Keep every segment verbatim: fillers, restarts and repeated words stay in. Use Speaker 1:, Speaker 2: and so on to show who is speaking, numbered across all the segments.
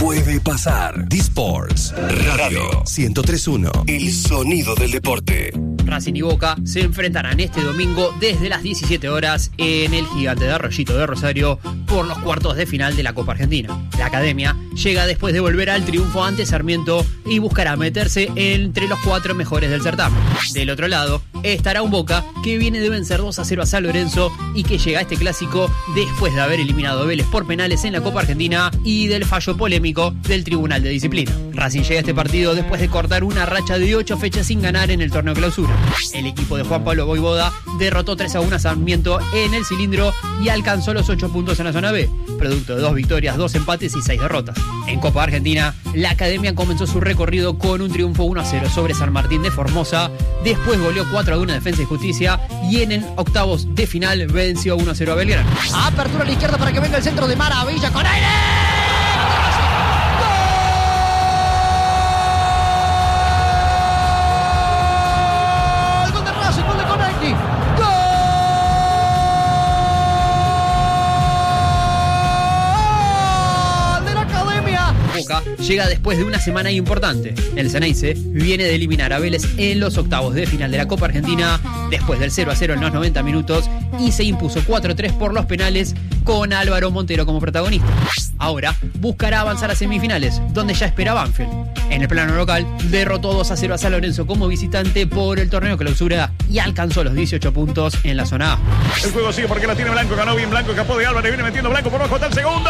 Speaker 1: Puede pasar. D-Sports Radio ciento tres punto uno. El sonido del deporte.
Speaker 2: Racing y Boca se enfrentarán este domingo desde las diecisiete horas en el Gigante de Arroyito de Rosario por los cuartos de final de la Copa Argentina. La Academia llega después de volver al triunfo ante Sarmiento y buscará meterse entre los cuatro mejores del certamen. Del otro lado estará un Boca que viene de vencer dos a cero a San Lorenzo y que llega a este clásico después de haber eliminado a Vélez por penales en la Copa Argentina y del fallo polémico del Tribunal de Disciplina. Racing llega a este partido después de cortar una racha de ocho fechas sin ganar en el torneo clausura. El equipo de Juan Pablo Voivoda derrotó tres a uno a Sarmiento en el cilindro y alcanzó los ocho puntos en la zona B, producto de dos victorias, dos empates y seis derrotas. En Copa Argentina, la Academia comenzó su recorrido con un triunfo uno a cero sobre San Martín de Formosa, después goleó cuatro a uno a Defensa y Justicia y en el octavos de final venció uno a cero a Belgrano.
Speaker 3: Apertura a la izquierda para que venga el centro de Maravilla con aire.
Speaker 2: Boca llega después de una semana importante. El Ceneice viene de eliminar a Vélez en los octavos de final de la Copa Argentina después del cero a cero en los noventa minutos y se impuso cuatro a tres por los penales con Álvaro Montero como protagonista. Ahora buscará avanzar a semifinales, donde ya espera Banfield. En el plano local, derrotó dos a cero a San Lorenzo como visitante por el torneo clausura y alcanzó los dieciocho puntos en la zona A.
Speaker 4: El juego sigue porque la tiene Blanco, ganó bien Blanco, escapó de Álvarez, viene metiendo Blanco por ojo, está el segundo.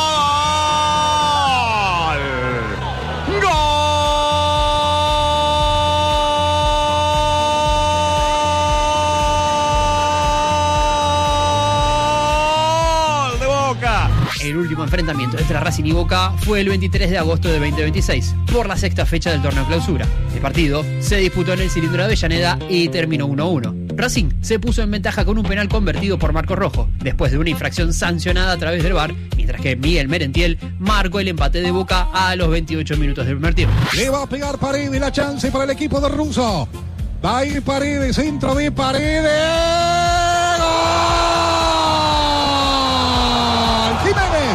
Speaker 2: El último enfrentamiento entre Racing y Boca fue el veintitrés de agosto de veinte veintiséis, por la sexta fecha del torneo clausura. El partido se disputó en el cilindro de Avellaneda y terminó uno a uno. Racing se puso en ventaja con un penal convertido por Marcos Rojo, después de una infracción sancionada a través del V A R, mientras que Miguel Merentiel marcó el empate de Boca a los veintiocho minutos del primer tiempo.
Speaker 5: Le va a pegar Paredes, la chance para el equipo de Russo. Va a ir Paredes, centro de Paredes. Jiménez,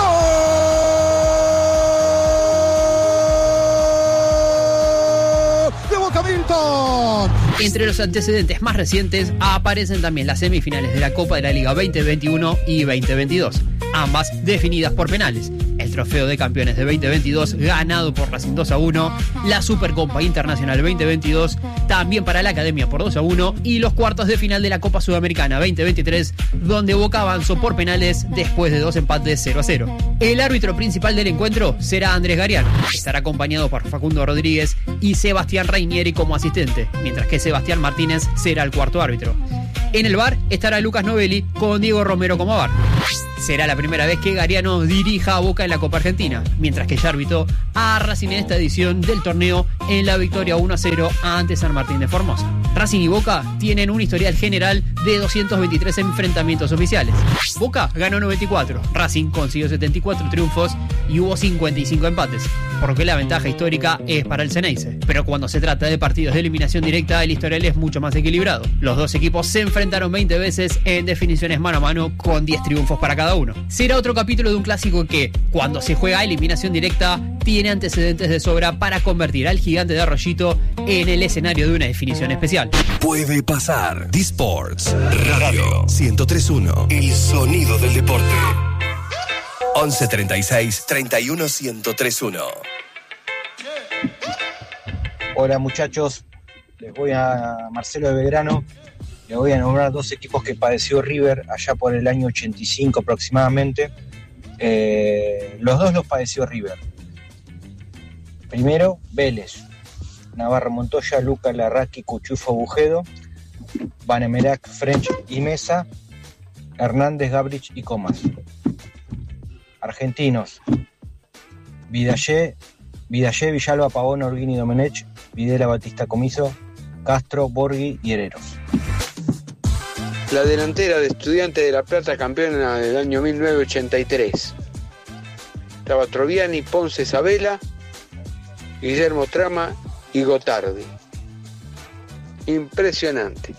Speaker 5: ¡gol! De Boca Milton.
Speaker 2: Entre los antecedentes más recientes aparecen también las semifinales de la Copa de la Liga veinte veintiuno y veinte veintidós, ambas definidas por penales. El trofeo de campeones de veinte veintidós ganado por Racing dos a uno, la Supercopa Internacional veinte veintidós también para la Academia por dos a uno y los cuartos de final de la Copa Sudamericana veinte veintitrés donde Boca avanzó por penales después de dos empates cero a cero. El árbitro principal del encuentro será Andrés Gariano. Estará acompañado por Facundo Rodríguez y Sebastián Reinieri como asistente, mientras que Sebastián Martínez será el cuarto árbitro. En el V A R estará Lucas Novelli con Diego Romero como V A R. Será la primera vez que Gariano dirija a Boca en la Copa Argentina, mientras que ya arbitró a Racing en esta edición del torneo en la victoria uno a cero ante San Martín de Formosa. Racing y Boca tienen un historial general de doscientos veintitrés enfrentamientos oficiales. Boca ganó noventa y cuatro, Racing consiguió setenta y cuatro triunfos y hubo cincuenta y cinco empates, por lo que la ventaja histórica es para el Ceneice. Pero cuando se trata de partidos de eliminación directa, el historial es mucho más equilibrado. Los dos equipos se enfrentaron veinte veces en definiciones mano a mano con diez triunfos para cada uno. Será otro capítulo de un clásico que, cuando se juega a eliminación directa, tiene antecedentes de sobra para convertir al Gigante de Arroyito en el escenario de una definición especial.
Speaker 1: Puede pasar. D-Sports Radio ciento tres punto uno. El sonido del deporte. once treinta y seis, treinta y uno, ciento tres punto uno.
Speaker 6: Hola muchachos, les voy a Marcelo de Belgrano. Le voy a nombrar dos equipos que padeció River allá por el año ochenta y cinco aproximadamente. Eh, los dos los padeció River. Primero, Vélez. Navarro Montoya, Luca Larraqui, Cuchufo Bujedo, Vanemerac, French y Mesa, Hernández, Gabrich y Comas. Argentinos. Vidallé, Vidallé, Villalba, Pavón, Orguini, Domenech, Videla, Batista, Comiso, Castro, Borghi y Hereros.
Speaker 7: La delantera de Estudiantes de La Plata, campeona del año mil novecientos ochenta y tres. Estaba Troviani, Ponce, Sabela, Guillermo Trama y Gotardi. Impresionante.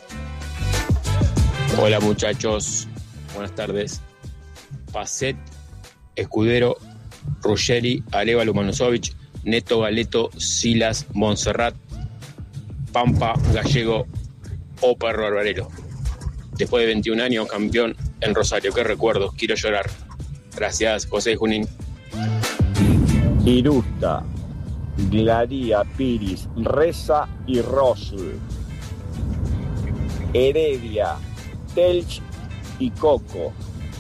Speaker 8: Hola muchachos, buenas tardes. Pacet, Escudero Ruggeri, Arévalo, Manusovic, Neto, Galeto, Silas, Montserrat, Pampa, Gallego o Perro Barbarero. Después de veintiún años, campeón en Rosario. Qué recuerdos, quiero llorar. Gracias, José Junín.
Speaker 9: Irusta, Glaría, Piris, Reza y Rosl. Heredia, Telch y Coco.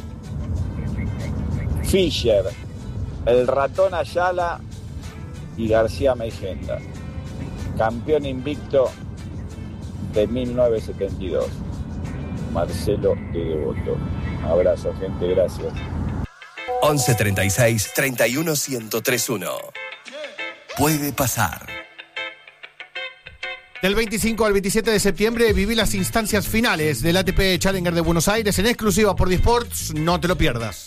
Speaker 9: Fischer, el ratón Ayala y García Meigenda. Campeón invicto de mil novecientos setenta y dos. Marcelo de Devoto. Abrazo, gente, gracias.
Speaker 1: once treinta y seis, treinta y uno, ciento tres uno. Puede pasar.
Speaker 10: Del veinticinco al veintisiete de septiembre viví las instancias finales del A T P Challenger de Buenos Aires en exclusiva por Disports. No te lo pierdas.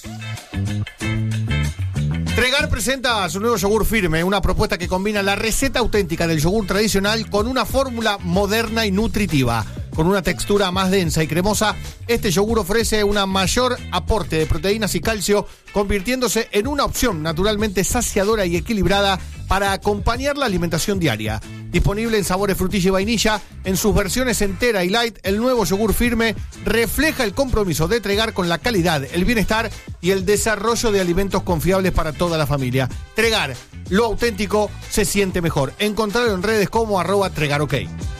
Speaker 10: Tregar presenta su nuevo yogur firme, una propuesta que combina la receta auténtica del yogur tradicional con una fórmula moderna y nutritiva. Con una textura más densa y cremosa, este yogur ofrece un mayor aporte de proteínas y calcio, convirtiéndose en una opción naturalmente saciadora y equilibrada para acompañar la alimentación diaria. Disponible en sabores frutilla y vainilla, en sus versiones entera y light, el nuevo yogur firme refleja el compromiso de Tregar con la calidad, el bienestar y el desarrollo de alimentos confiables para toda la familia. Tregar, lo auténtico se siente mejor. Encontrarlo en redes como arroba tregarok.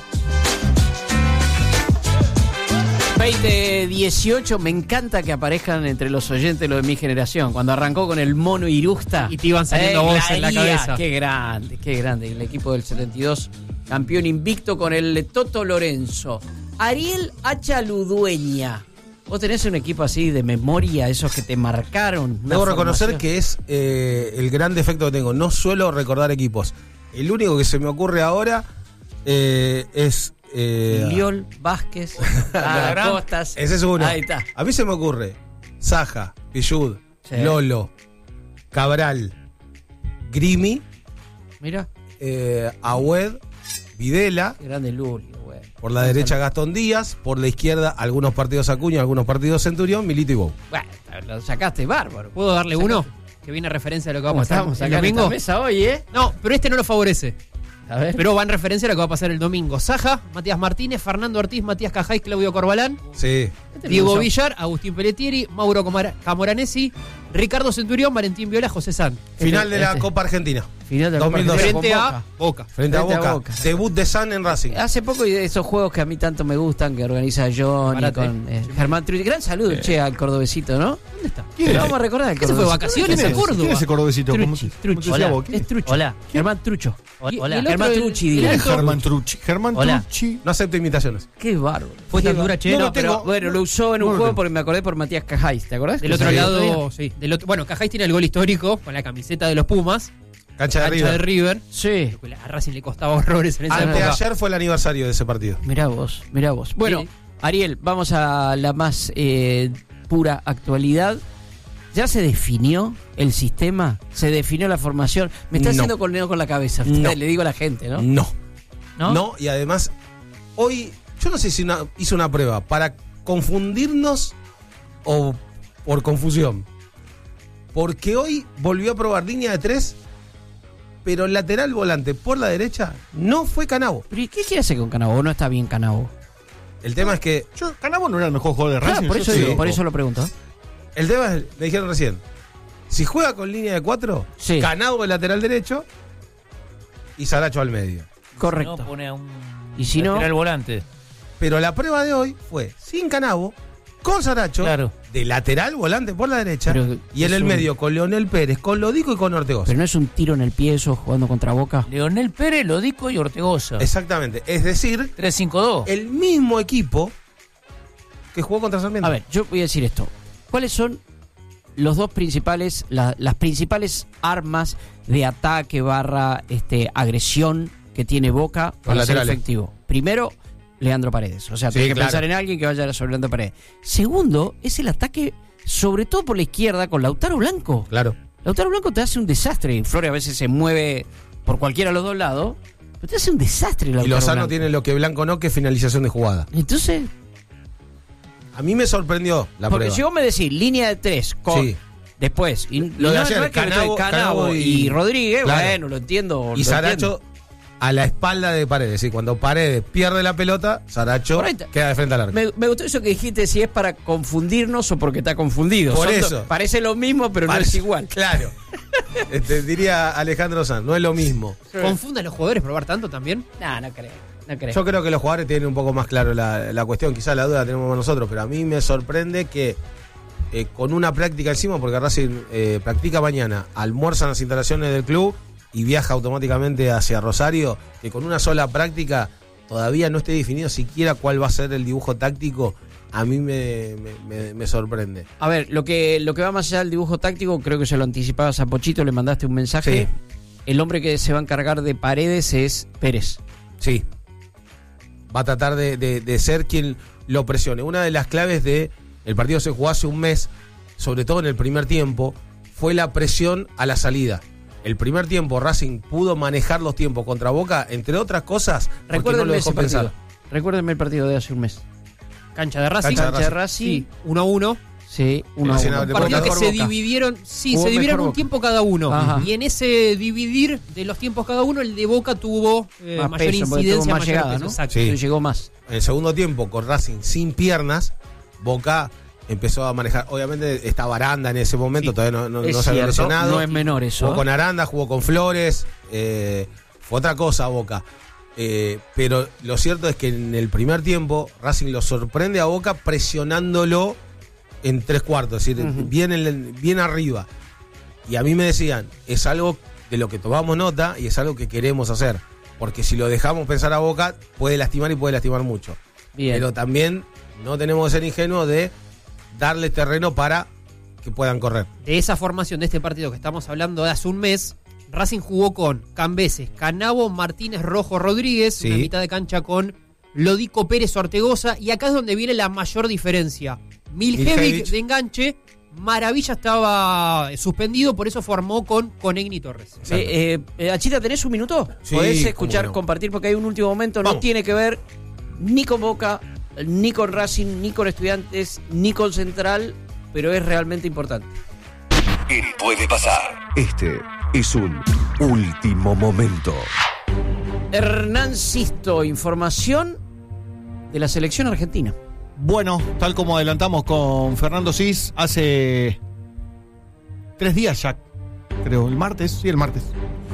Speaker 11: veinte dieciocho, me encanta que aparezcan entre los oyentes los de mi generación. Cuando arrancó con el mono Irusta.
Speaker 2: Y te iban saliendo
Speaker 11: eh,
Speaker 2: voces en la cabeza.
Speaker 11: Qué grande, qué grande. El equipo del setenta y dos, campeón invicto con el Toto Lorenzo. Ariel Achaludueña. Vos tenés un equipo así de memoria, esos que te marcaron.
Speaker 12: Debo reconocer que es eh, el gran defecto que tengo. No suelo recordar equipos. El único que se me ocurre ahora eh, es... Eh,
Speaker 11: Liol, Vázquez, ah, Costas.
Speaker 12: Ese es uno.
Speaker 11: Ahí está.
Speaker 12: A mí se me ocurre Saja, Pillud, sí. Lolo, Cabral, Grimi,
Speaker 11: mira,
Speaker 12: eh, Agüed, Videla.
Speaker 11: Qué grande Luli, güey.
Speaker 12: Por la derecha Gastón Díaz, por la izquierda algunos partidos Acuña, algunos partidos Centurión, Milito y Bou.
Speaker 11: Bueno, lo sacaste bárbaro.
Speaker 2: ¿Puedo darle
Speaker 11: ¿Sacaste?
Speaker 2: uno? Que viene a referencia a lo que va a pasar
Speaker 11: estamos
Speaker 2: el
Speaker 11: acá
Speaker 2: domingo.
Speaker 11: En esta mesa hoy, ¿eh?
Speaker 2: No, pero este no lo favorece.
Speaker 11: A ver.
Speaker 2: Pero va en referencia a lo que va a pasar el domingo. Saja, Matías Martínez, Fernando Ortiz, Matías Cajay, Claudio Corbalán.
Speaker 12: Sí.
Speaker 2: Diego Villar, Agustín Pelletieri, Mauro Comar- Camoranesi, Ricardo Centurión, Valentín Viola, José San.
Speaker 12: Final de la
Speaker 11: este.
Speaker 12: Copa Argentina.
Speaker 11: Final de la
Speaker 12: dos mil doce.
Speaker 2: Frente a Boca.
Speaker 12: Frente, Frente a, Boca. a Boca. Debut de San en Racing.
Speaker 11: Hace poco de esos juegos que a mí tanto me gustan, que organiza John y con eh, Germán Trucci. Gran saludo, eh. che, al cordobesito, ¿no? ¿Dónde está?
Speaker 10: ¿Quién
Speaker 11: Lo
Speaker 10: es?
Speaker 11: vamos a recordar al
Speaker 2: Ese fue vacaciones en Córdoba.
Speaker 10: ¿Quién es ese cordobesito?
Speaker 11: Trucci. Trucci.
Speaker 10: Hola.
Speaker 11: Es Trucci.
Speaker 13: Hola.
Speaker 11: Germán Trucho.
Speaker 13: Hola.
Speaker 11: Y Germán
Speaker 2: el-
Speaker 11: Trucci,
Speaker 2: el
Speaker 11: digo.
Speaker 10: ¿Quién es
Speaker 2: alto-
Speaker 10: Germán Trucci? Germán
Speaker 13: Hola.
Speaker 10: Trucci.
Speaker 12: No acepto imitaciones.
Speaker 11: Qué bárbaro.
Speaker 2: Fue
Speaker 11: Qué
Speaker 2: tan dura,
Speaker 11: bárbaro.
Speaker 2: che.
Speaker 11: No,
Speaker 2: No,
Speaker 11: no, pero
Speaker 2: pero-
Speaker 11: bueno, lo usó en un
Speaker 10: no lo
Speaker 11: juego
Speaker 10: tengo.
Speaker 11: porque me acordé por Matías Cajáis, ¿te acordás?
Speaker 2: Del
Speaker 11: Que
Speaker 2: otro
Speaker 11: se
Speaker 2: lado,
Speaker 11: veía.
Speaker 2: sí. Del otro, bueno, Cajay tiene el gol histórico con la camiseta de los Pumas.
Speaker 12: Cancha de
Speaker 2: Cancha
Speaker 12: River.
Speaker 2: de River.
Speaker 11: Sí.
Speaker 2: Lo que A Racing le costaba horrores en esa época.
Speaker 12: Anteayer fue el aniversario de ese partido.
Speaker 11: Mirá vos, mirá vos. Bueno,
Speaker 2: Bien.
Speaker 11: Ariel, vamos a la más eh, pura actualidad. ¿Ya se definió el sistema? ¿Se definió la formación? Me está
Speaker 12: No.
Speaker 11: haciendo colneo con la cabeza.
Speaker 12: No.
Speaker 11: Le digo a la gente, ¿no?
Speaker 12: No.
Speaker 11: ¿No?
Speaker 12: No, y además, hoy, yo no sé si una, hice una prueba para confundirnos o por confusión. Porque hoy volvió a probar línea de tres, pero el lateral volante por la derecha no fue Canavo.
Speaker 11: ¿Pero y qué quiere hacer con Canavo? ¿No está bien Canavo?
Speaker 12: El tema es que.
Speaker 10: Yo, Canavo no era el mejor jugador de
Speaker 11: Claro,
Speaker 10: Racing.
Speaker 11: por
Speaker 10: yo
Speaker 11: eso,
Speaker 10: te
Speaker 11: digo,
Speaker 10: digo.
Speaker 11: por eso lo pregunto.
Speaker 12: El tema es, me dijeron recién, si juega con línea de cuatro,
Speaker 11: Sí.
Speaker 12: Canavo el lateral derecho y Saracho al medio.
Speaker 11: Correcto.
Speaker 13: No pone a un
Speaker 11: Y si no-
Speaker 13: lateral volante.
Speaker 12: Pero la prueba de hoy fue sin Canavo, con Saracho,
Speaker 13: Claro.
Speaker 12: de lateral volante por la derecha,
Speaker 11: Pero
Speaker 12: y en
Speaker 11: es
Speaker 12: el
Speaker 11: un-
Speaker 12: medio con Leonel Pérez, con Lodico y con Ortegoza.
Speaker 11: Pero no es un tiro en el pie eso jugando contra Boca.
Speaker 13: Leonel Pérez, Lodico y Ortegoza.
Speaker 12: Exactamente. Es decir,
Speaker 13: tres cinco dos.
Speaker 12: el mismo equipo que jugó contra Sarmiento.
Speaker 11: A ver, yo voy a decir esto. ¿Cuáles son los dos principales, la- las principales armas de ataque barra este, agresión que tiene Boca para ser
Speaker 12: laterales.
Speaker 11: efectivo? Primero, Leandro Paredes. O sea,
Speaker 12: Sí,
Speaker 11: tenés que
Speaker 12: claro.
Speaker 11: pensar en alguien que vaya sobre Leandro Paredes. Segundo, es el ataque, sobre todo por la izquierda, con Lautaro Blanco.
Speaker 12: Claro.
Speaker 11: Lautaro Blanco te hace un desastre. Flores a veces se mueve por cualquiera de los dos lados, pero te hace un desastre
Speaker 12: Y
Speaker 11: Lautaro
Speaker 12: Lozano
Speaker 11: Blanco.
Speaker 12: tiene lo que Blanco no, que es finalización de jugada.
Speaker 11: Entonces,
Speaker 12: A mí me sorprendió la
Speaker 11: porque
Speaker 12: prueba.
Speaker 11: si vos me decís línea de tres con
Speaker 12: Sí.
Speaker 11: Después, y,
Speaker 12: Lo de
Speaker 11: no,
Speaker 12: ayer,
Speaker 11: no es que
Speaker 12: Canavo-
Speaker 11: Canavo, Canavo y,
Speaker 12: y-
Speaker 11: Rodríguez,
Speaker 12: Claro.
Speaker 11: bueno, lo entiendo.
Speaker 12: Y
Speaker 11: lo
Speaker 12: Saracho a la espalda de Paredes. ¿Sí? Cuando Paredes pierde la pelota, Saracho
Speaker 11: Por ahí está.
Speaker 12: queda de frente al arco.
Speaker 11: Me, me gustó eso que dijiste, si es para confundirnos o porque está confundido.
Speaker 12: Por
Speaker 11: Son
Speaker 12: eso.
Speaker 11: do- parece lo mismo, pero no
Speaker 12: Parece-
Speaker 11: es igual.
Speaker 12: Claro. Este, diría Alejandro Sanz, no es lo mismo.
Speaker 2: ¿Confunden los jugadores probar tanto también?
Speaker 11: No, no creo. No creo.
Speaker 12: Yo creo que los jugadores tienen un poco más claro la, la cuestión. Quizás la duda la tenemos nosotros, pero a mí me sorprende que eh, con una práctica encima, porque Racing eh, practica mañana, almuerza en las instalaciones del club y viaja automáticamente hacia Rosario, que con una sola práctica todavía no esté definido siquiera cuál va a ser el dibujo táctico. A mí me, me, me- me sorprende.
Speaker 11: A ver, lo que, lo que va más allá del dibujo táctico, creo que se lo anticipabas a Pochito, le mandaste un mensaje.
Speaker 12: Sí.
Speaker 11: El hombre que se va a encargar de Paredes es Pérez.
Speaker 12: Sí. Va a tratar de, de- de ser quien lo presione. Una de las claves de el partido se jugó hace un mes, sobre todo en el primer tiempo, fue la presión a la salida. El primer tiempo Racing pudo manejar los tiempos contra Boca, entre otras cosas, porque no
Speaker 11: Recuérdenme
Speaker 12: lo dejó
Speaker 11: ese partido.
Speaker 12: pensar.
Speaker 11: Recuérdenme el partido de hace un mes.
Speaker 2: Cancha de Racing.
Speaker 11: Cancha de Racing.
Speaker 2: Sí, uno a uno.
Speaker 11: Sí, uno a
Speaker 12: Racing
Speaker 11: uno.
Speaker 12: abre
Speaker 2: Un partido que
Speaker 11: Mejor
Speaker 2: se
Speaker 11: Boca.
Speaker 2: dividieron, sí,
Speaker 11: Jugó
Speaker 2: se dividieron
Speaker 11: mejor
Speaker 2: un
Speaker 11: Boca.
Speaker 2: tiempo cada uno.
Speaker 11: Ajá.
Speaker 2: Y en ese dividir de los tiempos cada uno, el de Boca tuvo eh,
Speaker 11: Más
Speaker 2: mayor
Speaker 11: peso, porque
Speaker 2: incidencia,
Speaker 11: tuvo más
Speaker 2: mayor
Speaker 11: llegada,
Speaker 2: peso.
Speaker 11: ¿no?
Speaker 2: Exacto.
Speaker 12: Sí.
Speaker 11: Llegó más.
Speaker 12: En el segundo tiempo, con Racing sin piernas, Boca empezó a manejar. Obviamente está Aranda en ese momento,
Speaker 2: Sí.
Speaker 12: todavía no, no,
Speaker 11: Es
Speaker 12: no se había
Speaker 11: cierto,
Speaker 12: lesionado.
Speaker 11: no es menor eso.
Speaker 12: Jugó
Speaker 11: ¿eh?
Speaker 12: con Aranda, jugó con Flores, eh, fue otra cosa Boca. Eh, pero lo cierto es que en el primer tiempo Racing lo sorprende a Boca presionándolo en tres cuartos, es decir,
Speaker 11: Ujú.
Speaker 12: bien, en el- bien arriba. Y a mí me decían, es algo de lo que tomamos nota y es algo que queremos hacer. Porque si lo dejamos pensar a Boca, puede lastimar y puede lastimar mucho.
Speaker 11: Bien.
Speaker 12: Pero también no tenemos que ser ingenuos de darle terreno para que puedan correr.
Speaker 2: De esa formación de este partido que estamos hablando de hace un mes, Racing jugó con Cambeses, Canavo, Martínez, Rojo, Rodríguez,
Speaker 12: Sí.
Speaker 2: una mitad de cancha con Lodico, Pérez, Ortegoza, y acá es donde viene la mayor diferencia. Miljevic
Speaker 12: Miljevic.
Speaker 2: de enganche, Maravilla estaba suspendido, por eso formó con Conegni Torres.
Speaker 11: Eh, eh, Achita, ¿tenés un minuto?
Speaker 12: Sí,
Speaker 11: Podés
Speaker 12: cómo
Speaker 11: escuchar,
Speaker 12: que no.
Speaker 11: compartir, porque hay un último momento, no
Speaker 12: Vamos.
Speaker 11: tiene que ver ni con Boca, ni con Racing, ni con Estudiantes, ni con Central, pero es realmente importante.
Speaker 1: Y puede pasar. Este es un último momento.
Speaker 11: Hernán Sisto, información de la selección argentina.
Speaker 10: Bueno, tal como adelantamos con Fernando Cis hace tres días ya, creo, el martes, sí, el martes.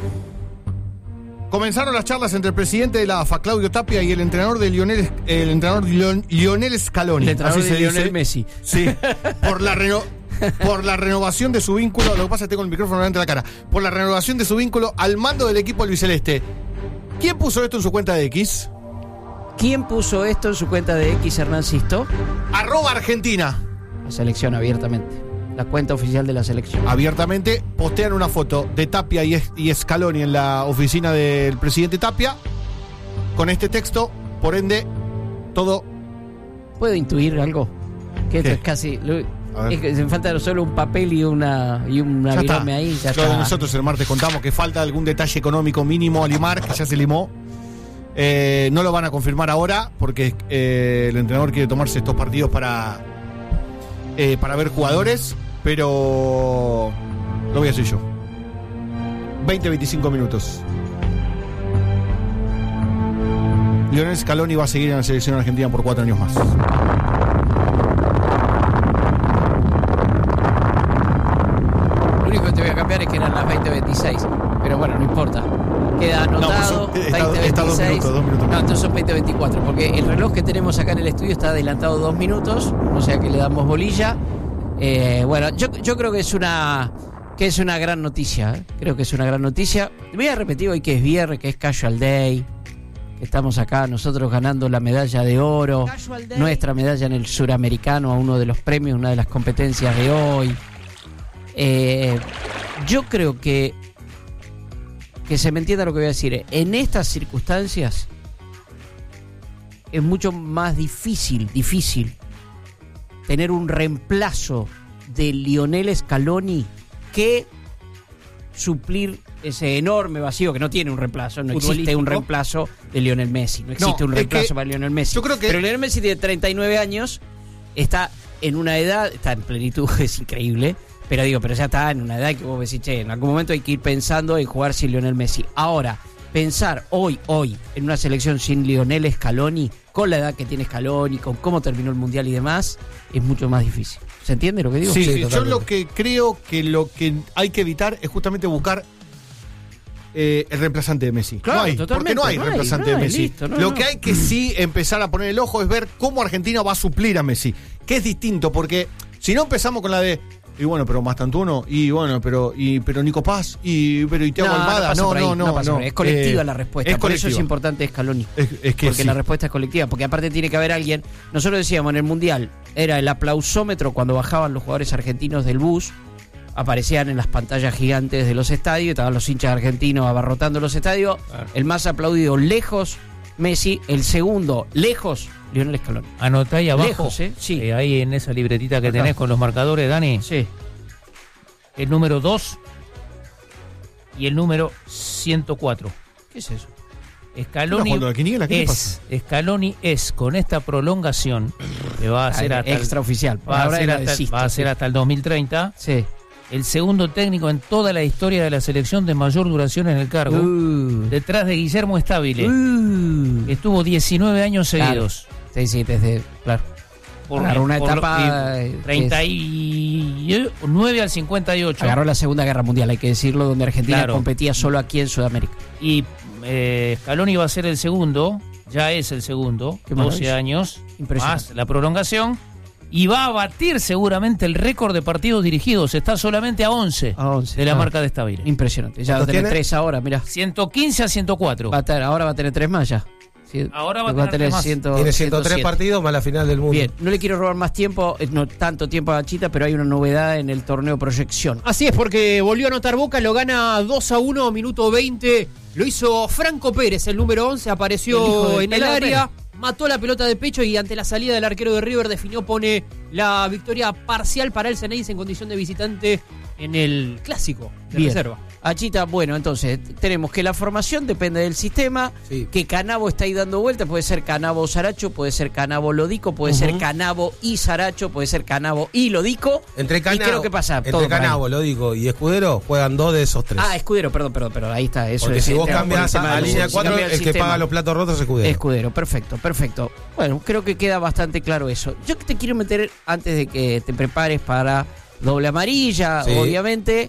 Speaker 10: Comenzaron las charlas entre el presidente de la A F A, Claudio Tapia, y el entrenador de Lionel, el entrenador Lion- Lionel Scaloni.
Speaker 11: El entrenador
Speaker 10: así
Speaker 11: de
Speaker 10: se
Speaker 11: Lionel
Speaker 10: dice.
Speaker 11: Messi.
Speaker 10: Sí, por la reno- por la renovación de su vínculo, lo que pasa es que tengo el micrófono delante de la cara, por la renovación de su vínculo al mando del equipo albiceleste. ¿Quién puso esto en su cuenta de X?
Speaker 11: ¿Quién puso esto en su cuenta de X, Hernán Sisto?
Speaker 10: Arroba Argentina.
Speaker 11: La selección, abiertamente. La cuenta oficial de la selección.
Speaker 10: Abiertamente postean una foto de Tapia y, y Scaloni en la oficina del presidente Tapia con este texto, por ende, todo.
Speaker 11: ¿Puedo intuir algo? Que esto
Speaker 10: ¿Qué?
Speaker 11: es casi... lo-
Speaker 10: A ver.
Speaker 11: es que se falta solo un papel y una y una
Speaker 10: Ya está.
Speaker 11: virome ahí. Ya
Speaker 10: Lo
Speaker 11: está.
Speaker 10: de nosotros el martes contamos que falta algún detalle económico mínimo a limar, que ya se limó. Eh, no lo van a confirmar ahora porque eh, el entrenador quiere tomarse estos partidos para, eh, para ver jugadores, pero lo voy a hacer yo. veinte a veinticinco minutos. Lionel Scaloni va a seguir en la selección argentina por cuatro años más.
Speaker 11: Lo único que te voy a cambiar es que eran las veinte veintiséis. Pero bueno, no importa. Queda anotado.
Speaker 10: pues, está-
Speaker 11: veinte
Speaker 10: está dos
Speaker 11: veintiséis.
Speaker 10: minutos, dos minutos.
Speaker 11: No, entonces son veinte veinticuatro. Porque el reloj que tenemos acá en el estudio está adelantado dos minutos. O sea que le damos bolilla. Eh, bueno, yo, yo creo que es una que es una gran noticia. ¿eh? Creo que es una gran noticia. Voy a repetir hoy que es viernes, que es Casual Day. Que estamos acá nosotros ganando la medalla de oro.
Speaker 2: Casual Day.
Speaker 11: Nuestra medalla en el suramericano a uno de los premios, una de las competencias de hoy. Eh, yo creo que que se me entienda lo que voy a decir. En estas circunstancias es mucho más difícil, difícil tener un reemplazo de Lionel Scaloni que suplir ese enorme vacío que no tiene un reemplazo. No existe
Speaker 2: Futbolístico.
Speaker 11: un reemplazo de Lionel Messi. No existe
Speaker 10: No,
Speaker 11: un
Speaker 10: es
Speaker 11: reemplazo
Speaker 10: que
Speaker 11: para Lionel Messi.
Speaker 10: yo creo que-
Speaker 11: Pero Lionel Messi tiene treinta y nueve años, está en una edad, está en plenitud, es increíble. Pero digo, pero ya está en una edad que vos decís, che, en algún momento hay que ir pensando en jugar sin Lionel Messi. Ahora, pensar hoy, hoy, en una selección sin Lionel Scaloni, con la edad que tiene Scaloni, con cómo terminó el Mundial y demás, es mucho más difícil. ¿Se entiende lo que digo?
Speaker 10: Sí, sí, yo lo que creo que lo que hay que evitar es justamente buscar eh, el reemplazante de Messi.
Speaker 11: Claro,
Speaker 10: no hay,
Speaker 11: totalmente,
Speaker 10: porque no hay
Speaker 11: no hay,
Speaker 10: reemplazante
Speaker 11: no hay,
Speaker 10: de Messi.
Speaker 11: listo, no,
Speaker 10: lo
Speaker 11: no.
Speaker 10: que hay que sí empezar a poner el ojo es ver cómo Argentina va a suplir a Messi, que es distinto, porque si no empezamos con la de y bueno, pero Mastantuono, y bueno, pero y pero Nico Paz, y pero y Thiago
Speaker 11: No,
Speaker 10: Almada,
Speaker 11: pasa
Speaker 10: no,
Speaker 11: por ahí,
Speaker 10: no, no,
Speaker 11: pasa
Speaker 10: no,
Speaker 11: por ahí. Es colectiva
Speaker 10: eh,
Speaker 11: la respuesta,
Speaker 10: es
Speaker 11: por eso
Speaker 10: colectiva.
Speaker 11: es importante Scaloni.
Speaker 10: Es, es que
Speaker 11: porque
Speaker 10: sí.
Speaker 11: la respuesta es colectiva, porque aparte tiene que haber alguien. Nosotros decíamos en el Mundial, era el aplausómetro cuando bajaban los jugadores argentinos del bus, aparecían en las pantallas gigantes de los estadios, estaban los hinchas argentinos abarrotando los estadios. Claro. El más aplaudido lejos, Messi. El segundo, lejos, Lionel Scaloni.
Speaker 13: Anotá ahí abajo,
Speaker 11: lejos, ¿eh? Sí.
Speaker 13: eh, ahí en esa libretita que
Speaker 11: Acá
Speaker 13: tenés con los marcadores, Dani.
Speaker 11: Sí.
Speaker 13: El número dos y el número ciento cuatro.
Speaker 11: ¿Qué es eso?
Speaker 13: Scaloni
Speaker 10: No, quiniela, ¿qué
Speaker 13: es, Scaloni es con esta prolongación que va a ser hasta
Speaker 11: extraoficial,
Speaker 13: el, va, a ser hasta, desiste, va a ser hasta el dos mil treinta.
Speaker 11: Sí.
Speaker 13: El segundo técnico en toda la historia de la selección de mayor duración en el cargo, uh. detrás de Guillermo Stabile, uh. que estuvo diecinueve años seguidos.
Speaker 11: Claro. Sí, sí, desde claro.
Speaker 13: Por,
Speaker 11: agarró una
Speaker 13: por,
Speaker 11: etapa
Speaker 13: eh, treinta y nueve al cincuenta y ocho.
Speaker 11: Agarró la Segunda Guerra Mundial, hay que decirlo, donde Argentina claro. competía solo aquí en Sudamérica.
Speaker 13: Y eh, Scaloni va a ser el segundo, ya es el segundo, Qué doce años, más la prolongación, y va a batir seguramente el récord de partidos dirigidos. Está solamente a once,
Speaker 11: a once
Speaker 13: de la
Speaker 11: ah,
Speaker 13: marca de Stabile.
Speaker 11: Impresionante, ya va a tener tres ahora, mira.
Speaker 13: ciento quince a ciento cuatro.
Speaker 11: Va a tener, ahora va a tener tres más ya.
Speaker 13: Ahora va a tener más.
Speaker 12: ciento, Tiene ciento tres partidos más la final del mundo.
Speaker 11: Bien, no le quiero robar más tiempo, no tanto tiempo a Chita, pero hay una novedad en el torneo Proyección.
Speaker 2: Así es, porque volvió a anotar Boca, lo gana dos a uno, minuto veinte. Lo hizo Franco Pérez, el número once, apareció el en el área, Pérez. Mató la pelota de pecho y ante la salida del arquero de River definió, pone la victoria parcial para el Ceneice en condición de visitante en el clásico de
Speaker 11: Bien.
Speaker 2: reserva.
Speaker 11: Achita, bueno, entonces tenemos que la formación depende del sistema, sí. que Canavo está ahí dando vueltas, puede ser Canavo Saracho, puede ser Canavo Lodico, puede uh-huh. ser Canavo y Saracho, puede ser Canavo y Lodico.
Speaker 12: Entre Canavo,
Speaker 11: y creo que pasa
Speaker 12: entre Canavo, Lodico y Escudero juegan dos de esos tres.
Speaker 11: Ah, Escudero, perdón, perdón, pero ahí está. Eso
Speaker 12: Porque
Speaker 11: es,
Speaker 12: si vos cambias a, a línea cuatro, el, el que paga los platos rotos es Escudero.
Speaker 11: Escudero, perfecto, perfecto. Bueno, creo que queda bastante claro eso. Yo te quiero meter, antes de que te prepares para doble amarilla, sí. obviamente,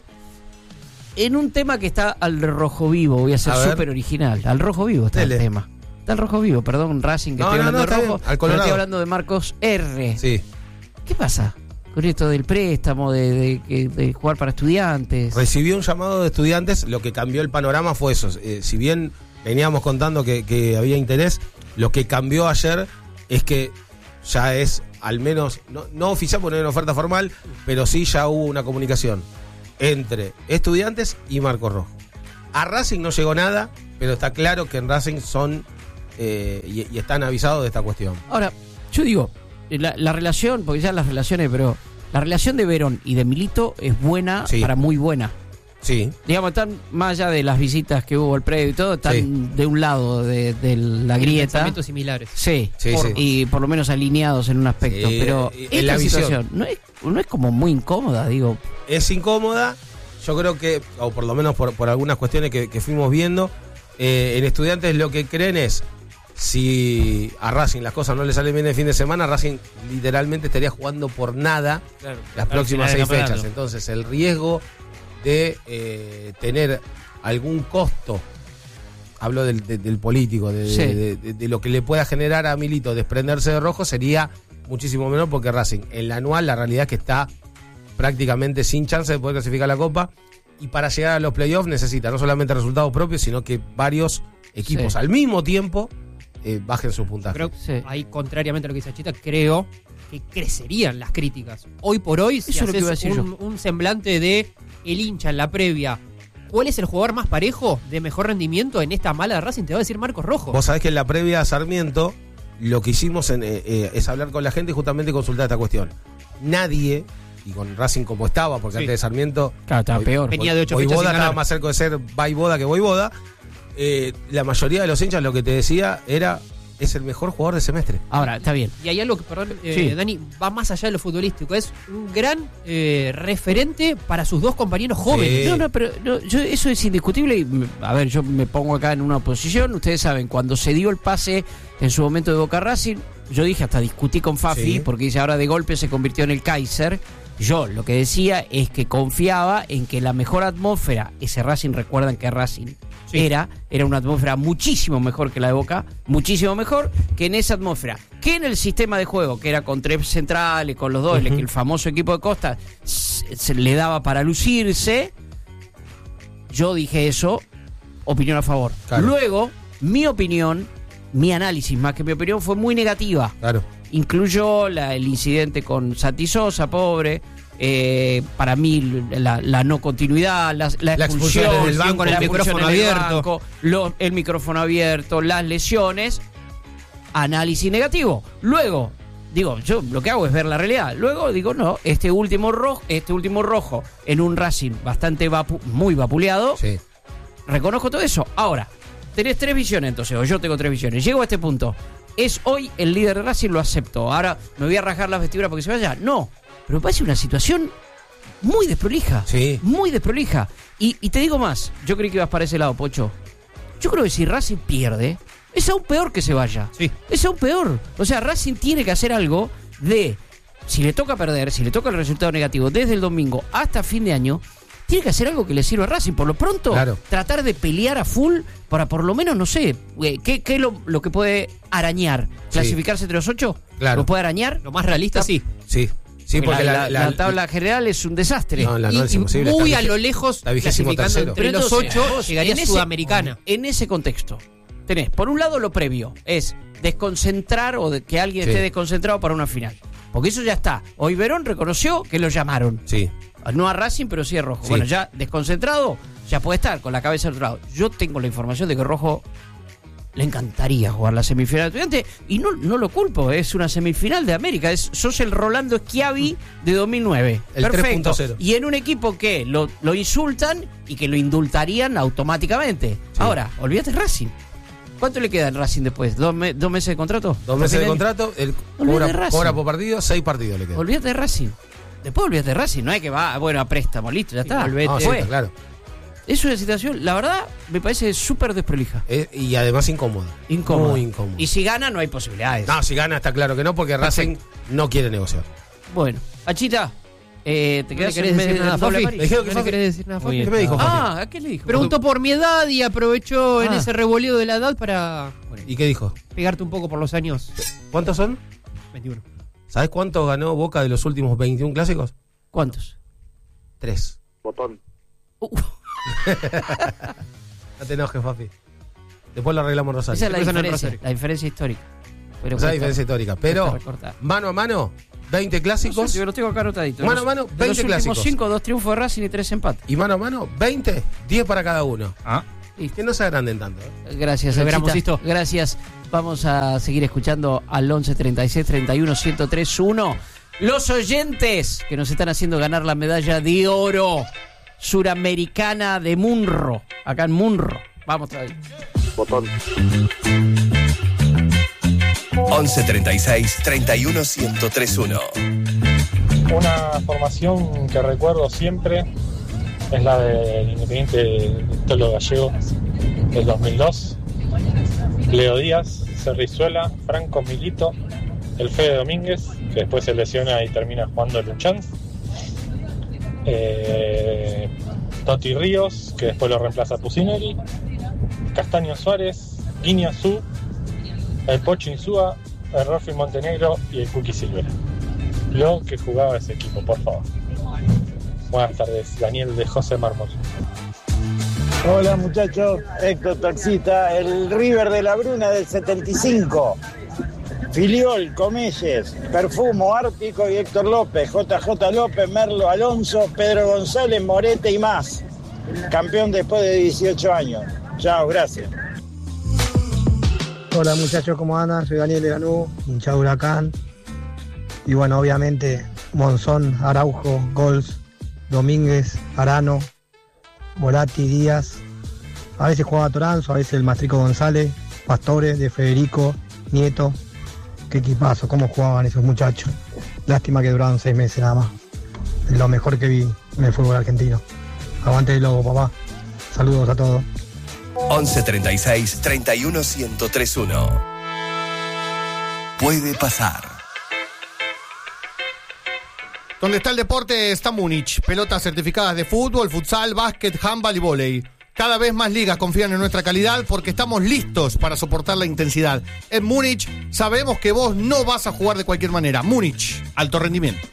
Speaker 11: en un tema que está al rojo vivo. Voy a ser súper original. Al rojo vivo está Dele. el tema. Está al rojo vivo, perdón, Racing, que no, estoy no, hablando no, de rojo. Al pero estoy hablando de Marcos R.
Speaker 12: Sí.
Speaker 11: ¿Qué pasa con esto del préstamo, de, de, de jugar para estudiantes?
Speaker 12: Recibió un llamado de estudiantes, lo que cambió el panorama fue eso. Eh, si bien veníamos contando que, que había interés, lo que cambió ayer es que ya es, al menos, no, no oficial porque no hay una oferta formal, pero sí ya hubo una comunicación entre estudiantes y Marco Rojo. A Racing no llegó nada, pero está claro que en Racing son eh, y, y están avisados de esta cuestión.
Speaker 11: Ahora, yo digo, la, la relación, porque ya las relaciones, pero la relación de Verón y de Milito es buena, sí. para muy buena.
Speaker 12: Sí.
Speaker 11: Digamos, están más allá de las visitas que hubo al predio y todo, están sí. de un lado de, de la grieta.
Speaker 2: Pensamientos similares.
Speaker 11: Sí,
Speaker 12: sí,
Speaker 11: por,
Speaker 12: sí.
Speaker 11: y por lo menos alineados en un aspecto. Sí, pero esta la situación no es, no es como muy incómoda, digo.
Speaker 12: Es incómoda, yo creo que, o por lo menos por, por algunas cuestiones que, que fuimos viendo, eh, en Estudiantes lo que creen es, si a Racing las cosas no le salen bien el fin de semana, Racing literalmente estaría jugando por nada claro, las próximas seis fechas. Entonces el riesgo de eh, tener algún costo, hablo del, de, del político, de, sí. de, de, de lo que le pueda generar a Milito desprenderse de Rojo, sería muchísimo menor, porque Racing en la anual la realidad es que está prácticamente sin chance de poder clasificar la Copa, y para llegar a los playoffs necesita no solamente resultados propios, sino que varios equipos sí. al mismo tiempo eh, bajen su puntaje.
Speaker 2: Creo que sí. ahí, contrariamente a lo que dice Chita, creo que crecerían las críticas. Hoy por hoy, si
Speaker 11: Eso
Speaker 2: haces
Speaker 11: es lo que
Speaker 2: un, un semblante de el hincha en la previa, ¿cuál es el jugador más parejo de mejor rendimiento en esta mala de Racing? Te va a decir Marcos Rojo.
Speaker 12: Vos sabés que en la previa a Sarmiento lo que hicimos en, eh, eh, es hablar con la gente y justamente consultar esta cuestión. Nadie, y con Racing como estaba, porque sí. antes de Sarmiento
Speaker 11: claro, estaba
Speaker 12: hoy,
Speaker 11: peor.
Speaker 2: Venía de ocho fechas
Speaker 12: Voivoda estaba más cerca de ser Voivoda que Voivoda. Eh, la mayoría de los hinchas lo que te decía era es el mejor jugador del semestre.
Speaker 11: Ahora, está bien.
Speaker 2: Y hay algo que, perdón, eh,
Speaker 11: Sí.
Speaker 2: Dani, va más allá de lo futbolístico. Es un gran eh, referente para sus dos compañeros jóvenes.
Speaker 11: No, no, pero no, yo, eso es indiscutible. Y, a ver, yo me pongo acá en una posición. Ustedes saben, cuando se dio el pase en su momento de Boca Racing, yo dije, hasta discutí con Fafi,
Speaker 12: Sí.
Speaker 11: porque dice ahora de golpe se convirtió en el Kaiser. Yo lo que decía es que confiaba en que la mejor atmósfera, ese Racing, recuerdan que Racing era, era una atmósfera muchísimo mejor que la de Boca, muchísimo mejor que en esa atmósfera, que en el sistema de juego, que era con tres centrales, con los dobles,
Speaker 12: Uh-huh.
Speaker 11: que el famoso equipo de Costa se, se le daba para lucirse. Yo dije eso, opinión a favor.
Speaker 12: Claro.
Speaker 11: Luego, mi opinión, mi análisis más que mi opinión fue muy negativa.
Speaker 12: Claro.
Speaker 11: Incluyó la- el incidente con Santi Sosa, pobre. Eh, para mí, la, la no continuidad, la, la
Speaker 12: La expulsión
Speaker 11: expulsión,
Speaker 12: en el banco,
Speaker 11: con
Speaker 12: el
Speaker 11: expulsión
Speaker 2: micrófono
Speaker 11: en el
Speaker 2: abierto.
Speaker 11: banco, lo- el micrófono abierto, las lesiones. Análisis negativo. Luego, digo, yo lo que hago es ver la realidad. Luego digo, no, este último rojo, este último rojo en un Racing bastante vapu- muy vapuleado.
Speaker 12: Sí.
Speaker 11: Reconozco todo eso. Ahora, tenés tres visiones entonces, o yo tengo tres visiones. Llego a este punto. ¿Es hoy el líder de Racing? Lo acepto. Ahora me voy a rajar las vestiduras porque se vaya. No. Pero me parece una situación muy desprolija.
Speaker 12: Sí.
Speaker 11: Muy desprolija. Y, y te digo más. Yo creí que ibas para ese lado, Pocho. Yo creo que si Racing pierde, es aún peor que se vaya.
Speaker 2: Sí.
Speaker 11: Es aún peor. O sea, Racing tiene que hacer algo de... Si le toca perder, si le toca el resultado negativo desde el domingo hasta fin de año, tiene que hacer algo que le sirva a Racing. Por lo pronto,
Speaker 12: Claro.
Speaker 11: tratar de pelear a full para por lo menos, no sé, eh, ¿qué, qué es lo, lo que puede arañar?
Speaker 12: Sí.
Speaker 11: ¿Clasificarse entre los ocho?
Speaker 12: Claro.
Speaker 11: ¿Lo puede arañar?
Speaker 2: Lo más realista, sí.
Speaker 12: Sí. Sí, porque
Speaker 11: la,
Speaker 12: la,
Speaker 11: la- la tabla general es un desastre.
Speaker 12: No, la no
Speaker 2: Y-
Speaker 12: es
Speaker 2: y
Speaker 12: imposible.
Speaker 2: muy
Speaker 12: Está
Speaker 2: a
Speaker 12: vige-
Speaker 2: lo lejos,
Speaker 12: está vigésimo
Speaker 2: clasificando
Speaker 12: tercero.
Speaker 2: entre los
Speaker 11: entonces,
Speaker 2: ocho,
Speaker 11: vos,
Speaker 2: llegaría
Speaker 11: en ese-
Speaker 2: Sudamericana.
Speaker 11: En ese contexto, tenés, por un lado, lo previo, es desconcentrar o de que alguien
Speaker 12: Sí.
Speaker 11: esté desconcentrado para una final. Porque eso ya está. Hoy Verón reconoció que lo llamaron.
Speaker 12: Sí.
Speaker 11: No a Racing, pero sí a Rojo.
Speaker 12: Sí.
Speaker 11: Bueno, ya desconcentrado, ya puede estar con la cabeza al otro lado. Yo tengo la información de que Rojo le encantaría jugar la semifinal de Estudiantes y no, no lo culpo, es una semifinal de América, es, sos el Rolando Schiavi de dos mil nueve.
Speaker 12: El tres
Speaker 11: Perfecto.
Speaker 12: punto cero.
Speaker 11: Y en un equipo que lo, lo insultan y que lo indultarían automáticamente. Ahora, olvídate Racing. ¿Cuánto le queda en Racing después? ¿Dos, me- dos meses de contrato?
Speaker 12: Dos meses de
Speaker 11: ¿Hasta fin
Speaker 12: contrato, él
Speaker 11: Olvídate de
Speaker 12: cobra,
Speaker 11: Racing.
Speaker 12: cobra por partido, seis partidos le quedan.
Speaker 11: Olvídate de Racing. Después olvídate de Racing, no es que va, bueno, a préstamo, listo, ya está.
Speaker 2: volvete.
Speaker 12: No, sí,
Speaker 11: Fue.
Speaker 12: está claro.
Speaker 11: Es una situación, la verdad, me parece súper desprolija.
Speaker 12: Eh, y además incómoda.
Speaker 11: Incómoda.
Speaker 12: Muy incómoda.
Speaker 11: Y si gana, no hay posibilidades.
Speaker 12: No, si gana está claro que no, porque Racing no quiere negociar.
Speaker 11: Bueno, Achita, eh, ¿te
Speaker 2: ¿No
Speaker 11: quedas
Speaker 2: le querés
Speaker 11: en
Speaker 2: decir
Speaker 11: medio
Speaker 2: nada,
Speaker 11: de doble
Speaker 2: Fafi?
Speaker 11: amarilla?
Speaker 12: Me dijeron que
Speaker 2: ¿No le
Speaker 12: Fafi-
Speaker 2: querés decir nada,
Speaker 11: Muy
Speaker 2: Fafi?
Speaker 11: bien.
Speaker 12: ¿Qué me dijo Fafi?
Speaker 11: Ah, ¿a qué le dijo?
Speaker 2: Preguntó por mi edad y aprovechó en
Speaker 11: Ah.
Speaker 2: ese revoleo de la edad para
Speaker 12: ¿Y qué dijo?
Speaker 2: pegarte un poco por los años.
Speaker 12: ¿Cuántos son?
Speaker 2: veintiuno.
Speaker 12: ¿Sabes cuánto ganó Boca de los últimos veintiún clásicos?
Speaker 11: ¿Cuántos?
Speaker 12: Tres.
Speaker 7: Botón.
Speaker 11: Uh,
Speaker 12: No te enojes, Fafi. Después lo arreglamos Rosario.
Speaker 11: esa es la
Speaker 2: Después en el
Speaker 11: diferencia,
Speaker 2: Rosario.
Speaker 11: la diferencia histórica. Pero
Speaker 12: Esa es la
Speaker 11: cuesta-
Speaker 12: diferencia histórica.
Speaker 11: cuesta
Speaker 12: Pero,
Speaker 11: recortar.
Speaker 12: mano a mano, veinte
Speaker 11: No sé,
Speaker 12: clásicos.
Speaker 11: yo lo tengo acá anotadito.
Speaker 12: Mano
Speaker 11: Los-
Speaker 12: a mano,
Speaker 11: de los
Speaker 12: veinte
Speaker 11: últimos
Speaker 12: clásicos.
Speaker 11: cinco, dos triunfos de Racing y tres empates.
Speaker 12: Y mano a mano, veinte, diez para cada uno.
Speaker 13: Ah.
Speaker 11: Listo.
Speaker 12: Que no se agranden tanto. ¿eh?
Speaker 11: Gracias,
Speaker 2: Lo veramos,
Speaker 11: Achita.
Speaker 2: listo.
Speaker 11: Gracias. Vamos a seguir escuchando al once treinta y seis treinta y uno ciento tres uno. Los oyentes que nos están haciendo ganar la medalla de oro suramericana de Munro. Acá en Munro. Vamos todavía.
Speaker 7: Botón.
Speaker 1: once treinta y seis treinta y uno ciento tres uno.
Speaker 14: Una formación que recuerdo siempre es la del Independiente Tolo Gallego del dos mil dos. Leo Díaz, Cerrizuela, Franco Milito, el Fede Domínguez, que después se lesiona y termina jugando el Luchans. Eh, Totti Ríos, que después lo reemplaza Pusineri. Castaño Suárez, Guiña Azú, el Pocho Insúa, el Rafi Montenegro y el Cookie Silvera. Lo que jugaba ese equipo, por favor. Buenas tardes, Daniel de José Mármol.
Speaker 15: Hola muchachos, Héctor Taxita, el River de la Bruna del setenta y cinco. Filiol, Comelles, Perfumo, Ártico y Héctor López, J J López, Merlo Alonso, Pedro González, Morete y más. Campeón después de dieciocho años. Chao, gracias.
Speaker 16: Hola muchachos, ¿cómo andan? Soy Daniel de Lanús, hincha de Huracán. Y bueno, obviamente, Monzón, Araujo, Gols, Domínguez, Arano, Volati, Díaz. A veces jugaba Toranzo, a veces el Mastrico González, Pastores, De Federico Nieto. Qué equipazo, cómo jugaban esos muchachos. Lástima que duraron seis meses nada más. Es lo mejor que vi en el fútbol argentino. Aguante el Lobo, papá. Saludos a todos.
Speaker 1: once treinta y seis, treinta y uno, ciento tres uno. Puede pasar.
Speaker 10: Donde está el deporte está Múnich. Pelotas certificadas de fútbol, futsal, básquet, handball y vóley. Cada vez más ligas confían en nuestra calidad porque estamos listos para soportar la intensidad. En Múnich sabemos que vos no vas a jugar de cualquier manera. Múnich, alto rendimiento.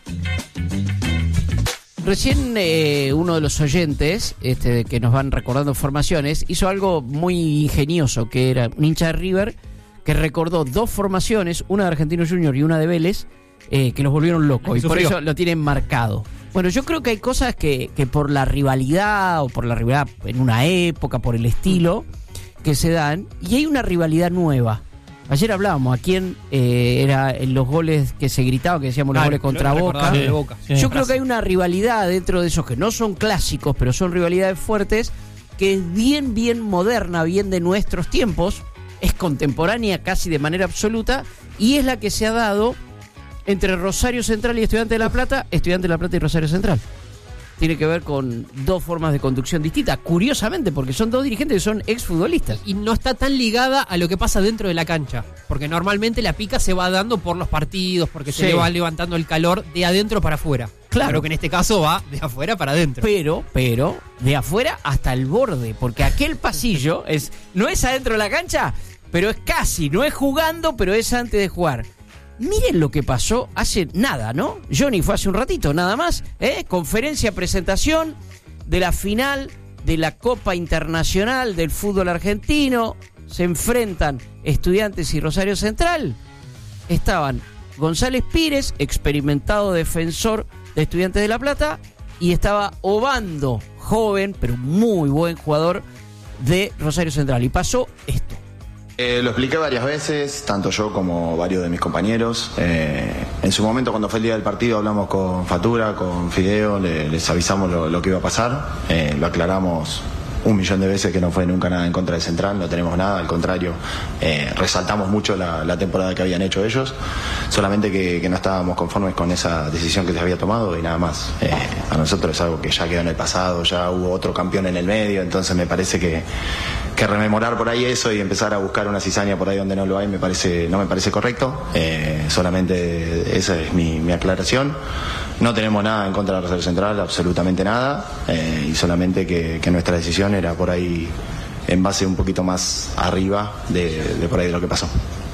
Speaker 11: Recién eh, uno de los oyentes este, que nos van recordando formaciones hizo algo muy ingenioso, que era un hincha de River que recordó dos formaciones, una de Argentinos Juniors y una de Vélez, eh, que los volvieron locos y por eso lo tienen marcado. Bueno, yo creo que hay cosas que, que por la rivalidad o por la rivalidad en una época, por el estilo que se dan, y hay una rivalidad nueva. Ayer hablábamos a quién eh, era en los goles que se gritaban, que decíamos los
Speaker 2: Ah,
Speaker 11: goles contra Boca.
Speaker 2: de Boca. Sí,
Speaker 11: Yo
Speaker 2: sí,
Speaker 11: creo que hay una rivalidad dentro de esos que no son clásicos, pero son rivalidades fuertes, que es bien, bien moderna, bien de nuestros tiempos, es contemporánea casi de manera absoluta, y es la que se ha dado entre Rosario Central y Estudiantes de La Plata, Estudiantes de La Plata y Rosario Central. Tiene que ver con dos formas de conducción distintas, curiosamente, porque son dos dirigentes que son exfutbolistas.
Speaker 2: Y no está tan ligada a lo que pasa dentro de la cancha, porque normalmente la pica se va dando por los partidos, porque
Speaker 11: Sí.
Speaker 2: se le va levantando el calor de adentro para afuera.
Speaker 11: Claro.
Speaker 2: Pero que en este caso va de afuera para adentro.
Speaker 11: Pero, pero, de afuera hasta el borde, porque aquel pasillo es no es adentro de la cancha, pero es casi, no es jugando, pero es antes de jugar. Miren lo que pasó hace nada, ¿no? Johnny fue hace un ratito, nada más, ¿eh? Conferencia, presentación de la final de la Copa Internacional del Fútbol Argentino. Se enfrentan Estudiantes y Rosario Central. Estaban González Pires, experimentado defensor de Estudiantes de La Plata, y estaba Obando, joven, pero muy buen jugador de Rosario Central. Y pasó esto.
Speaker 17: Eh, lo expliqué varias veces, tanto yo como varios de mis compañeros. Eh, en su momento, cuando fue el día del partido, hablamos con Fatura, con Fideo, le, les avisamos lo, lo que iba a pasar. Eh, lo aclaramos un millón de veces que no fue nunca nada en contra de Central, no tenemos nada, al contrario, eh, resaltamos mucho la, la temporada que habían hecho ellos, solamente que, que no estábamos conformes con esa decisión que se había tomado y nada más. Eh, a nosotros es algo que ya quedó en el pasado, ya hubo otro campeón en el medio, entonces me parece que, que rememorar por ahí eso y empezar a buscar una cizaña por ahí donde no lo hay me parece, no me parece correcto. Eh, solamente esa es mi, mi aclaración. No tenemos nada en contra de Rosario Central, absolutamente nada, eh, y solamente que, que nuestra decisión era por ahí en base un poquito más arriba de, de por ahí de lo que pasó.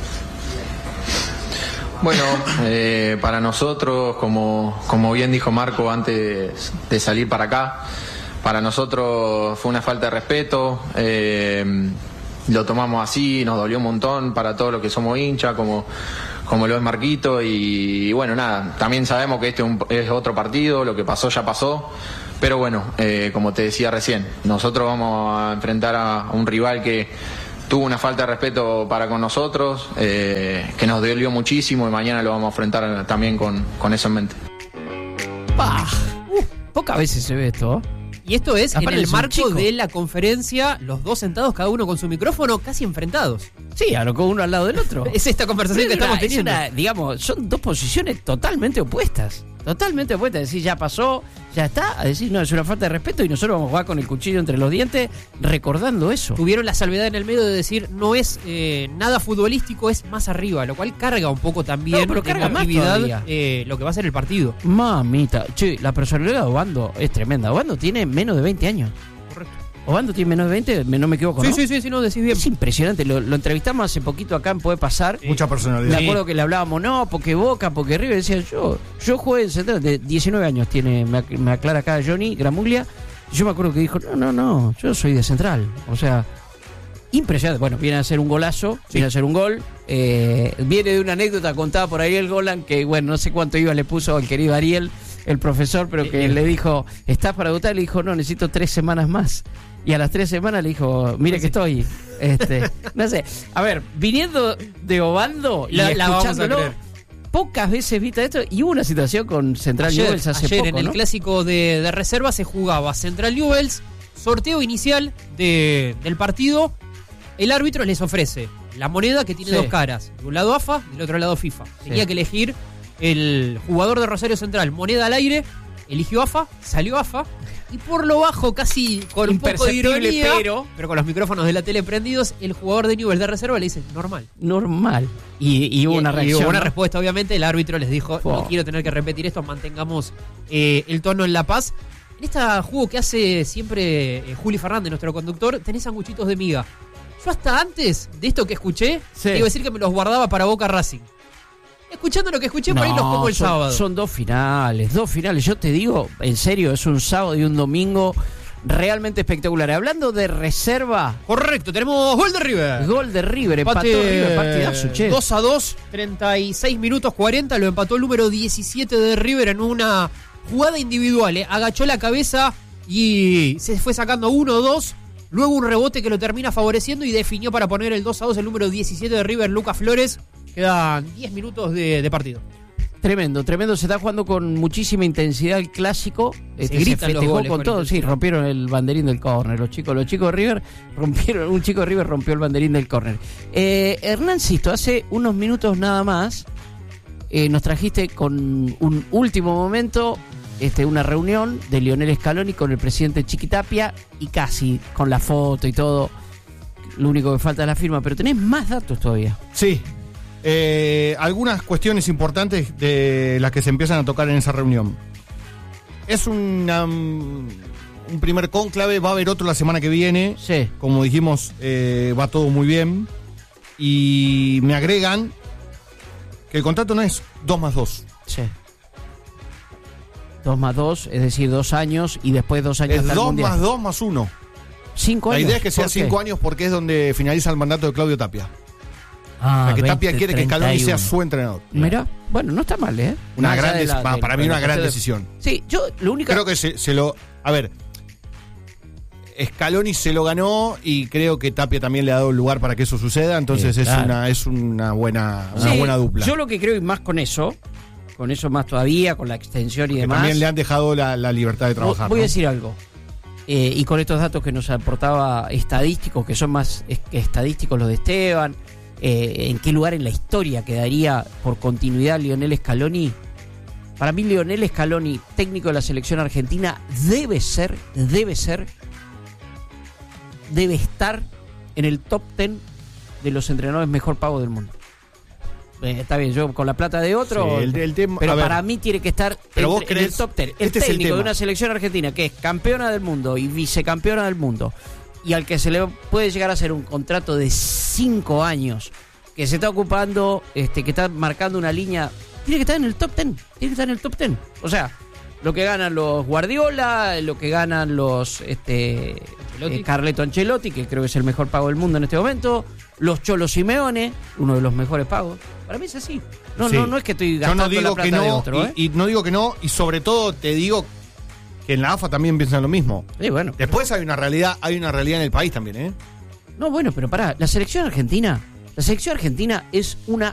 Speaker 18: Bueno, eh, para nosotros, como, como bien dijo Marco antes de salir para acá, para nosotros fue una falta de respeto, eh, lo tomamos así, nos dolió un montón para todos los que somos hinchas, como... como lo es Marquito, y, y bueno, nada, también sabemos que este es, un, es otro partido, lo que pasó ya pasó, pero bueno, eh, como te decía recién, nosotros vamos a enfrentar a un rival que tuvo una falta de respeto para con nosotros, eh, que nos dolió muchísimo, y mañana lo vamos a enfrentar también con, con eso en mente.
Speaker 11: ¡Pah! Uh, pocas veces se ve esto.
Speaker 2: Y esto es
Speaker 11: Aparte
Speaker 2: en el
Speaker 11: es un
Speaker 2: marco
Speaker 11: chico.
Speaker 2: de la conferencia, los dos sentados, cada uno con su micrófono, casi enfrentados.
Speaker 11: Sí, a lo que uno al lado del otro.
Speaker 2: Es esta conversación
Speaker 11: Pero
Speaker 2: que
Speaker 11: es una-
Speaker 2: estamos teniendo.
Speaker 11: es una, digamos, son dos posiciones totalmente opuestas. Totalmente opuestas. Decir, ya pasó, ya está. A decir, no, es una falta de respeto y nosotros vamos a jugar con el cuchillo entre los dientes recordando eso.
Speaker 2: Tuvieron la salvedad en el medio de decir, no es eh, nada futbolístico, es más arriba, lo cual carga un poco también
Speaker 11: No, pero
Speaker 2: de
Speaker 11: carga más
Speaker 2: emotividad,
Speaker 11: todavía.
Speaker 2: eh, lo que va a ser el partido.
Speaker 11: Mamita. Che, la personalidad de Obando es tremenda. Obando tiene menos de veinte años.
Speaker 2: Correcto.
Speaker 11: Obando tiene menos de veinte, me- no me equivoco,
Speaker 2: Sí,
Speaker 11: ¿no?
Speaker 2: sí, sí, sí, no, decís bien.
Speaker 11: Es impresionante, lo, lo entrevistamos hace poquito acá en Puede Pasar.
Speaker 10: Mucha personalidad.
Speaker 11: Me acuerdo que le hablábamos, no, porque Boca, porque River, decía yo, yo jugué en Central, de diecinueve años tiene, me, ac- me aclara acá Johnny Gramuglia. Yo me acuerdo que dijo, no, no, no, yo soy de Central. O sea, impresionante. Bueno, viene a hacer un golazo, viene a hacer un gol. Eh, viene de una anécdota contada por Ariel Golan, que bueno, no sé cuánto iba le puso al querido Ariel, el profesor, pero que
Speaker 2: Eh,
Speaker 11: le dijo, ¿estás para debutar? Le dijo, no, necesito tres semanas más. Y a las tres semanas le dijo, mire que estoy. Este, no sé. A ver, viniendo de Obando y
Speaker 2: La- la vamos a
Speaker 11: escuchándolo,
Speaker 2: creer.
Speaker 11: pocas veces viste esto. Y hubo una situación con Central
Speaker 2: Ayer,
Speaker 11: Newell's hace
Speaker 2: ayer
Speaker 11: poco,
Speaker 2: en el
Speaker 11: ¿no?
Speaker 2: clásico de, de reserva se jugaba Central Newell's, sorteo inicial de, del partido. El árbitro les ofrece la moneda que tiene
Speaker 11: Sí.
Speaker 2: dos caras. De un lado A F A, del otro lado FIFA. Tenía
Speaker 11: Sí.
Speaker 2: que elegir el jugador de Rosario Central, moneda al aire, eligió A F A, salió A F A, y por lo bajo, casi con un poco de
Speaker 11: Imperceptible,
Speaker 2: ironía,
Speaker 11: pero-
Speaker 2: pero con los micrófonos de la tele prendidos, el jugador de Newell's de reserva le dice, normal.
Speaker 11: Normal. Y, y hubo una
Speaker 2: Y
Speaker 11: reacción.
Speaker 2: hubo una
Speaker 11: ¿no?
Speaker 2: respuesta, obviamente. El árbitro les dijo:
Speaker 11: Oh.
Speaker 2: no quiero tener que repetir esto, mantengamos eh, el tono en La Paz. En esta juego que hace siempre eh, Juli Fernández, nuestro conductor, tenés sanguchitos de miga. Yo hasta antes de esto que escuché,
Speaker 11: Sí.
Speaker 2: te iba a decir que me los guardaba para Boca Racing. Escuchando lo que escuché, por ahí los pongo el
Speaker 11: son,
Speaker 2: sábado.
Speaker 11: Son dos finales, dos finales. Yo te digo, en serio, es un sábado y un domingo realmente espectacular. Hablando de reserva.
Speaker 2: Correcto, tenemos gol de River.
Speaker 11: Gol de River, empató
Speaker 2: Empate,
Speaker 11: River, partidazo, che.
Speaker 2: dos a dos, treinta y seis minutos cuarenta, lo empató el número diecisiete de River en una jugada individual. eh. Agachó la cabeza y se fue sacando uno dos. Luego un rebote que lo termina favoreciendo y definió para poner el dos a dos el número diecisiete de River, Lucas Flores. Quedan diez minutos de, de partido.
Speaker 11: Tremendo, tremendo. Se está jugando con muchísima intensidad el clásico. Este, se
Speaker 2: gritan los
Speaker 11: festejó
Speaker 2: goles
Speaker 11: con
Speaker 2: con
Speaker 11: todo. Sí,
Speaker 2: intensidad.
Speaker 11: rompieron el banderín del córner. Los chicos, los chicos de River rompieron. Un chico de River rompió el banderín del córner. Eh, Hernán Sisto, hace unos minutos nada más eh, nos trajiste con un último momento este, una reunión de Lionel Scaloni con el presidente Chiquitapia y casi con la foto y todo. Lo único que falta es la firma, pero tenés más datos todavía.
Speaker 10: Sí. Eh, algunas cuestiones importantes de las que se empiezan a tocar en esa reunión. Es una, um, un primer cónclave, va a haber otro la semana que viene.
Speaker 11: Sí.
Speaker 10: Como dijimos, eh, va todo muy bien. Y me agregan que el contrato no es dos más dos.
Speaker 11: Sí. Dos más dos, es decir, dos años y después dos años
Speaker 10: Es
Speaker 11: hasta el
Speaker 10: dos
Speaker 11: Mundial.
Speaker 10: más dos más uno.
Speaker 11: Cinco
Speaker 10: La
Speaker 11: años.
Speaker 10: idea es que sea
Speaker 11: ¿Por qué?
Speaker 10: cinco años porque es donde finaliza el mandato de Claudio Tapia.
Speaker 11: Ah,
Speaker 10: O sea, que Tapia
Speaker 11: veinte,
Speaker 10: quiere que Scaloni sea
Speaker 11: treinta y uno.
Speaker 10: su entrenador.
Speaker 11: Mira, bueno, no está mal, ¿eh?
Speaker 10: Una
Speaker 11: Más allá
Speaker 10: gran
Speaker 11: de la-
Speaker 10: dec- va,
Speaker 11: de-
Speaker 10: para mí
Speaker 11: de
Speaker 10: una
Speaker 11: la
Speaker 10: gran
Speaker 11: cuestión de-
Speaker 10: decisión.
Speaker 11: Sí, yo lo único.
Speaker 10: Creo que se, se lo... A ver, Scaloni se lo ganó y creo que Tapia también le ha dado el lugar para que eso suceda, entonces
Speaker 11: Sí,
Speaker 10: es
Speaker 11: claro.
Speaker 10: una es una buena una
Speaker 11: Sí,
Speaker 10: buena dupla.
Speaker 11: Yo lo que creo y más con eso, con eso más todavía, con la extensión y
Speaker 10: que
Speaker 11: demás.
Speaker 10: también le han dejado la, la libertad de trabajar.
Speaker 11: Voy a
Speaker 10: ¿no?
Speaker 11: decir algo. Eh, y con estos datos que nos aportaba estadísticos, que son más es- que estadísticos los de Esteban, eh, en qué lugar en la historia quedaría por continuidad Lionel Scaloni. Para mí Lionel Scaloni, técnico de la selección argentina, debe ser, debe ser, debe estar en el top ten de los entrenadores mejor pagos del mundo. Eh, está bien, yo con la plata de otro,
Speaker 10: Sí, el- el tema-
Speaker 11: pero
Speaker 10: a ver.
Speaker 11: para mí tiene que estar
Speaker 10: Pero vos
Speaker 11: entre- en el
Speaker 10: crees-
Speaker 11: top ten. El
Speaker 10: este es el
Speaker 11: técnico de
Speaker 10: tema.
Speaker 11: una selección argentina que es campeona del mundo y vicecampeona del mundo y al que se le puede llegar a hacer un contrato de cinco años, que se está ocupando, este, que está marcando una línea, tiene que estar en el top ten, tiene que estar en el top ten. O sea, lo que ganan los Guardiola, lo que ganan los este, eh, Carleto Ancelotti, que creo que es el mejor pago del mundo en este momento, los Cholo Simeone, uno de los mejores pagos. Para mí es así. No,
Speaker 10: Sí.
Speaker 11: no, no es que estoy
Speaker 10: Yo
Speaker 11: gastando
Speaker 10: no digo
Speaker 11: la
Speaker 10: que
Speaker 11: plata de
Speaker 10: no,
Speaker 11: otro, ¿eh?
Speaker 10: y, y no digo que no, y sobre todo te digo que en la A F A también piensan lo mismo.
Speaker 11: Sí, bueno.
Speaker 10: Después hay una realidad, hay una realidad en el país también, ¿eh?
Speaker 11: No, bueno, pero pará, la selección argentina, la selección argentina es una